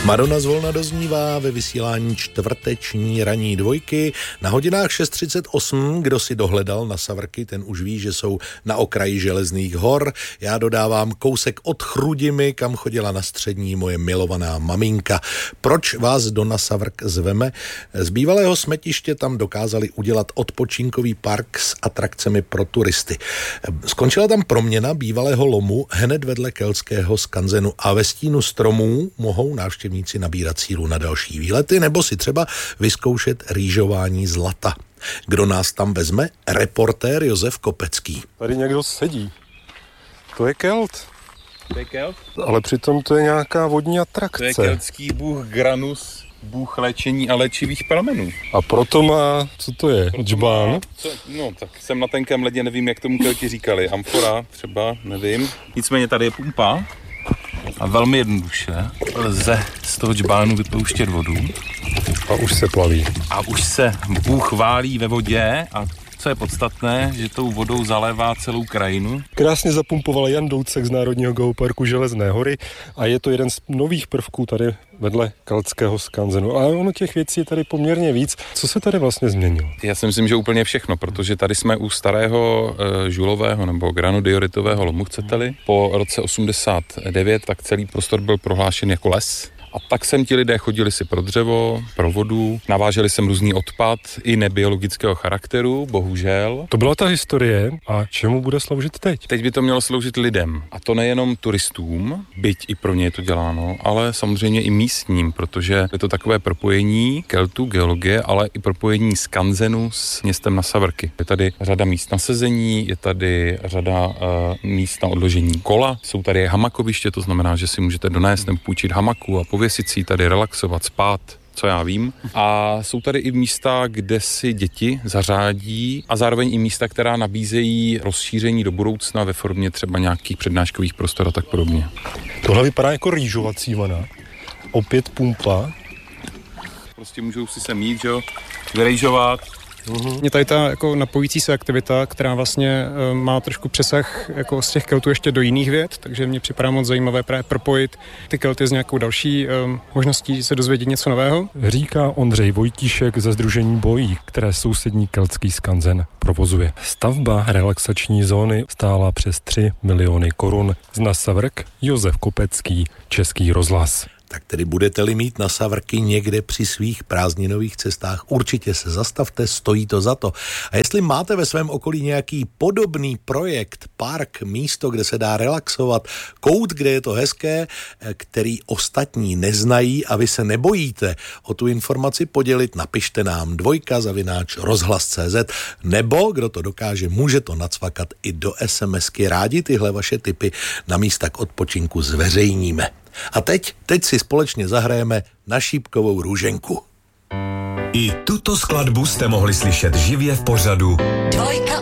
Madonna zvolna doznívá ve vysílání čtvrteční ranní dvojky na hodinách 6:38. Kdo si dohledal na Savrky, ten už ví, že jsou na okraji Železných hor. Já dodávám kousek od Chrudimi, kam chodila na střední moje milovaná maminka. Proč vás do Nasavrk zveme? Z bývalého smetiště tam dokázali udělat odpočinkový park s atrakcemi pro turisty. Skončila tam proměna bývalého lomu hned vedle keltského skanzenu a ve stínu stromů mohou návštěvníci nabírat sílu na další výlety nebo si třeba vyzkoušet rýžování zlata. Kdo nás tam vezme? Reportér Josef Kopecký. Tady někdo sedí. To je Kelt. To je Kelt? Ale přitom to je nějaká vodní atrakce. To je keltský bůh Granus, bůh léčení a léčivých pramenů. A proto má, co to je? Džbán? No, tak jsem na tenkém ledě, nevím, jak tomu Kelti říkali. Amfora třeba, nevím. Nicméně tady je pumpa a velmi jednoduše lze z toho džbánu vypouštět vodu. A už se plaví. A už se bůh válí ve vodě a co je podstatné, že tou vodou zalévá celou krajinu. Krásně zapumpoval Jan Doucek z Národního geoparku Železné hory a je to jeden z nových prvků tady vedle keltského skanzenu. A ono těch věcí je tady poměrně víc. Co se tady vlastně změnilo? Já si myslím, že úplně všechno, protože tady jsme u starého žulového nebo granodioritového lomu, chcete-li. Po roce 89 tak celý prostor byl prohlášen jako les. A tak sem ti lidé chodili si pro dřevo, pro vodu, naváželi sem různý odpad i nebiologického charakteru, bohužel. To byla ta historie a čemu bude sloužit teď? Teď by to mělo sloužit lidem. A to nejenom turistům, byť i pro ně je to děláno, ale samozřejmě i místním, protože je to takové propojení Keltu, geologie, ale i propojení skanzenu s městem Nasavrky. Je tady řada míst na sezení, je tady řada míst na odložení kola, jsou tady hamakoviště, to znamená, že si můžete donést nebo půjčit hamaku a pověsit si tady, relaxovat, spát, co já vím. A jsou tady i místa, kde si děti zařádí a zároveň i místa, která nabízejí rozšíření do budoucna ve formě třeba nějakých přednáškových prostor a tak podobně. Tohle vypadá jako rýžovací vana. Opět pumpa. Prostě můžou si sem jít, že jo, vyrejžovat. Je tady ta jako napojící se aktivita, která vlastně má trošku přesah jako z těch Keltů ještě do jiných věd, takže mně připadá moc zajímavé právě propojit ty Kelty s nějakou další možností se dozvědět něco nového. Říká Ondřej Vojtíšek ze sdružení Bojí, které sousední keltský skanzen provozuje. Stavba relaxační zóny stála přes 3 miliony korun. Z Nasavrk Josef Kopecký, Český rozhlas. Tak tedy budete-li mít Nasavrky někde při svých prázdninových cestách, určitě se zastavte, stojí to za to. A jestli máte ve svém okolí nějaký podobný projekt, park, místo, kde se dá relaxovat, kout, kde je to hezké, který ostatní neznají a vy se nebojíte o tu informaci podělit, napište nám 2@rozhlas.cz nebo, kdo to dokáže, může to nacvakat i do SMSky. Rádi tyhle vaše tipy na místa k odpočinku zveřejníme. A teď si společně zahrajeme na Šípkovou růženku. I tuto skladbu jste mohli slyšet živě v pořadu Dvojka